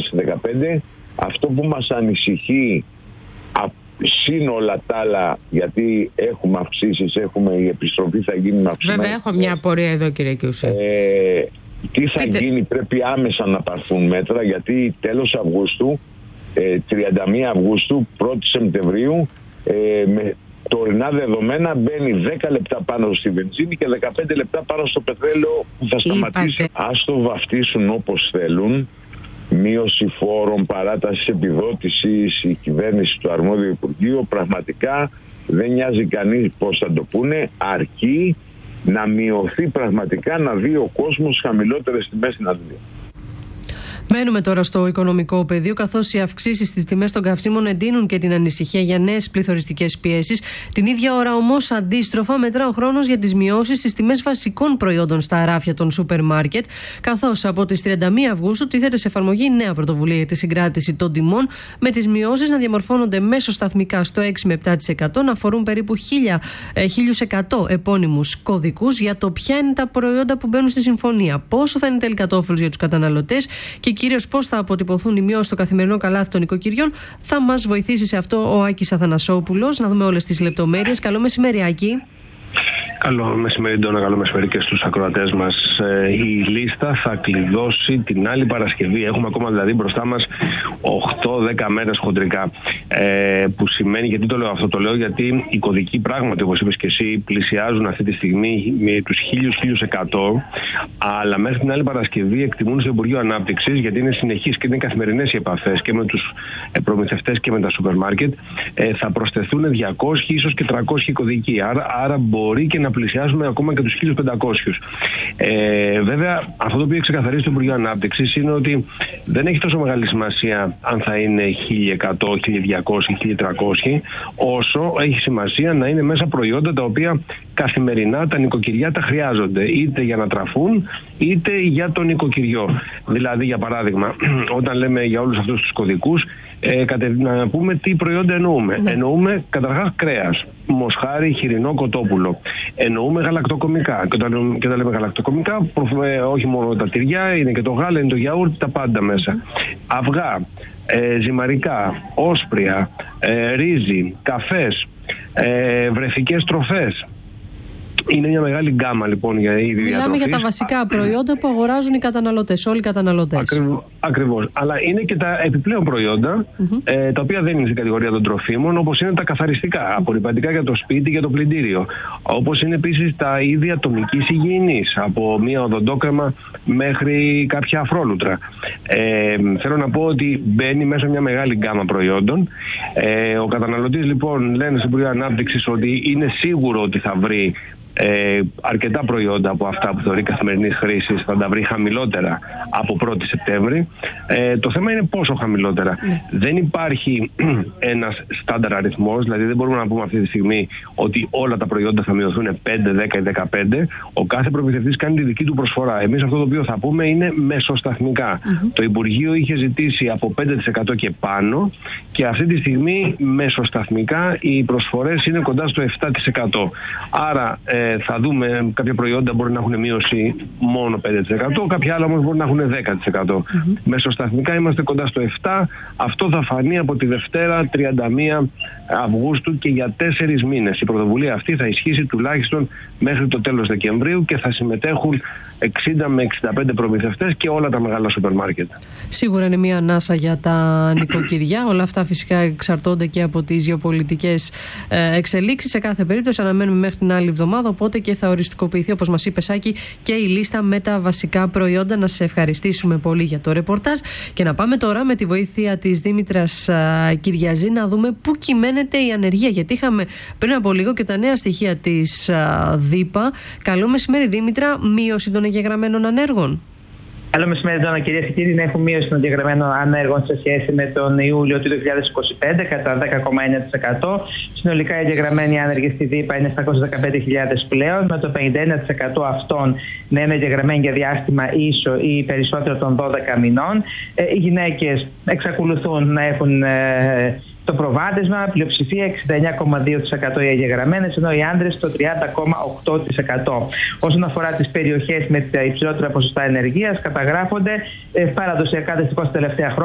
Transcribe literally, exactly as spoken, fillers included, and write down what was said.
δεκατέσσερα δεκαπέντε. Αυτό που μας ανησυχεί συν όλα τα άλλα, γιατί έχουμε αυξήσεις, έχουμε, η επιστροφή θα γίνει με αυξήσεις. Βέβαια, έχω μια απορία εδώ, κύριε Κιούση. Ε, τι θα Πείτε. γίνει, πρέπει άμεσα να πάρθουν μέτρα, γιατί τέλος Αυγούστου, ε, τριάντα μία Αυγούστου, πρώτη Σεπτεμβρίου, ε, με τωρινά δεδομένα μπαίνει δέκα λεπτά πάνω στη βενζίνη και δεκαπέντε λεπτά πάνω στο πετρέλαιο που θα σταματήσει. Ας το βαφτίσουν όπως θέλουν. Μείωση φόρων, παράταση επιδότησης, η κυβέρνηση του αρμόδιου Υπουργείου, πραγματικά δεν νοιάζει κανείς πώς θα το πούνε, αρκεί να μειωθεί πραγματικά, να δει ο κόσμος χαμηλότερες τιμές στην Αθήνα. Μένουμε τώρα στο οικονομικό πεδίο, καθώς οι αυξήσεις στις τιμές των καυσίμων εντείνουν και την ανησυχία για νέες πληθωριστικές πιέσεις. Την ίδια ώρα, όμως, αντίστροφα μετρά ο χρόνος για τις μειώσεις στις τιμές βασικών προϊόντων στα αράφια των σούπερ μάρκετ, καθώς από τις τριάντα μία Αυγούστου τίθεται σε εφαρμογή νέα πρωτοβουλία για τη συγκράτηση των τιμών, με τις μειώσεις να διαμορφώνονται μέσοσταθμικά στο έξι με επτά τοις εκατό, να αφορούν περίπου χίλια εκατό επώνυμους κωδικούς για το ποια είναι τα προϊόντα που μπαίνουν στη συμφωνία, πόσο θα είναι τελικά το όφελος για τους καταναλωτές και κυρίως πώς θα αποτυπωθούν οι μειώσεις στο καθημερινό καλάθι των οικοκυριών. Θα μας βοηθήσει σε αυτό ο Άκης Αθανασόπουλος. Να δούμε όλες τις λεπτομέρειες. Καλό μεσημέρι, Άκη. Καλό μεσημέρι, Ντόνα, καλό μεσημέρι και στους ακροατές μας. Η λίστα θα κλειδώσει την άλλη Παρασκευή. Έχουμε ακόμα δηλαδή μπροστά μας οκτώ δέκα μέρες χοντρικά. Ε, που σημαίνει, γιατί το λέω αυτό, το λέω γιατί οι κωδικοί πράγματι, όπως είπες και εσύ, πλησιάζουν αυτή τη στιγμή με τους χίλια με χίλια εκατό, αλλά μέχρι την άλλη Παρασκευή εκτιμούν στο Υπουργείο Ανάπτυξης, γιατί είναι συνεχείς και είναι καθημερινές οι επαφές και με τους προμηθευτές και με τα σούπερ μάρκετ, ε, θα προσθεθούν διακόσιοι ίσως και τριακόσιοι κωδικοί. Άρα, άρα μπορεί και να πλησιάσουμε ακόμα και τους χίλια πεντακόσιους. Ε, βέβαια, αυτό το οποίο ξεκαθαρίζει το Υπουργείο Ανάπτυξης είναι ότι δεν έχει τόσο μεγάλη σημασία αν θα είναι χίλια εκατό, χίλια διακόσια, χίλια τριακόσια, όσο έχει σημασία να είναι μέσα προϊόντα τα οποία καθημερινά τα νοικοκυριά τα χρειάζονται, είτε για να τραφούν, είτε για το νοικοκυριό. Δηλαδή, για παράδειγμα, όταν λέμε για όλους αυτούς τους κωδικούς, ε, να πούμε τι προϊόντα εννοούμε. Ναι. Εννοούμε καταρχάς κρέας, μοσχάρι, χοιρινό, κοτόπουλο. Εννοούμε γαλακτοκομικά. Και όταν, και όταν λέμε γαλακτοκομικά, ε, όχι μόνο τα τυριά, είναι και το γάλα, είναι το γιαούρτι, τα πάντα μέσα. Αυγά, ε, ζυμαρικά, όσπρια, ε, ρύζι, καφές, ε, βρεφικές τροφές. Είναι μια μεγάλη γκάμα λοιπόν για είδη διατροφής. Μιλάμε για τα βασικά προϊόντα που αγοράζουν οι καταναλωτές, όλοι οι καταναλωτές. Ακριβώς. Ακριβώς. Αλλά είναι και τα επιπλέον προϊόντα, mm-hmm. ε, τα οποία δεν είναι στην κατηγορία των τροφίμων, όπως είναι τα καθαριστικά, mm-hmm. απορριπαντικά για το σπίτι και το πλυντήριο. Όπως είναι επίσης τα είδη ατομικής υγιεινής, από μία οδοντόκρεμα μέχρι κάποια αφρόλουτρα. Ε, θέλω να πω ότι μπαίνει μέσα μια μεγάλη γκάμα προϊόντων. Ε, ο καταναλωτής λοιπόν, λένε στην Υπουργείο Ανάπτυξης, ότι είναι σίγουρο ότι θα βρει Ε, αρκετά προϊόντα από αυτά που θεωρεί καθημερινής χρήσης, θα τα βρει χαμηλότερα από πρώτη Σεπτέμβρη. Ε, το θέμα είναι πόσο χαμηλότερα. Mm. Δεν υπάρχει ένας στάνταρ αριθμός, δηλαδή δεν μπορούμε να πούμε αυτή τη στιγμή ότι όλα τα προϊόντα θα μειωθούν πέντε, δέκα ή δεκαπέντε. Ο κάθε προμηθευτής κάνει τη δική του προσφορά. Εμείς αυτό το οποίο θα πούμε είναι μεσοσταθμικά. Mm-hmm. Το Υπουργείο είχε ζητήσει από πέντε τοις εκατό και πάνω και αυτή τη στιγμή μεσοσταθμικά οι προσφορές είναι κοντά στο επτά τοις εκατό. Άρα ε, θα δούμε κάποια προϊόντα μπορεί να έχουν μείωση μόνο πέντε τοις εκατό, κάποια άλλα όμως μπορεί να έχουν δέκα τοις εκατό. Mm-hmm. Μεσοσταθμικά είμαστε κοντά στο επτά τοις εκατό. Αυτό θα φανεί από τη Δευτέρα τριάντα μία Αυγούστου και για τέσσερις μήνες. Η πρωτοβουλία αυτή θα ισχύσει τουλάχιστον μέχρι το τέλος Δεκεμβρίου και θα συμμετέχουν εξήντα με εξήντα πέντε προμηθευτές και όλα τα μεγάλα σούπερ μάρκετ. Σίγουρα είναι μια ανάσα για τα νοικοκυριά. Όλα αυτά φυσικά εξαρτώνται και από τις γεωπολιτικές εξελίξεις. Σε κάθε περίπτωση αναμένουμε μέχρι την άλλη εβδομάδα, οπότε και θα οριστικοποιηθεί, όπως μας είπε Σάκη, και η λίστα με τα βασικά προϊόντα. Να σε ευχαριστήσουμε πολύ για το ρεπορτάζ και να πάμε τώρα με τη βοήθεια της Δήμητρας Κυριαζή να δούμε πού κυμαίνεται η ανεργία, γιατί είχαμε πριν από λίγο και τα νέα στοιχεία της ΔΥΠΑ. Καλό μεσημέρι, Δήμητρα. Μείωση των εγγεγραμμένων ανέργων. Καλό μεσημέρι, Ντόνα, κυρίες και κύριοι. Έχουμε μείωση των εγγεγραμμένων ανέργων σε σχέση με τον Ιούλιο του δύο χιλιάδες είκοσι πέντε κατά δέκα κόμμα εννέα τοις εκατό. Συνολικά οι εγγεγραμμένοι άνεργοι στη ΔΥΠΑ είναι επτακόσιες δεκαπέντε χιλιάδες πλέον, με το πενήντα ένα τοις εκατό αυτών να είναι εγγεγραμμένοι για διάστημα ίσο ή περισσότερο των δώδεκα μηνών. Οι γυναίκες εξακολουθούν να έχουν το προβάδισμα, πλειοψηφία εξήντα εννέα κόμμα δύο τοις εκατό οι εγγεγραμμένες, ενώ οι άντρες το τριάντα κόμμα οκτώ τοις εκατό. Όσον αφορά τις περιοχές με τα υψηλότερα ποσοστά ενεργείας, καταγράφονται παραδοσιακά δυστυχώς τα τελευταία χρόνια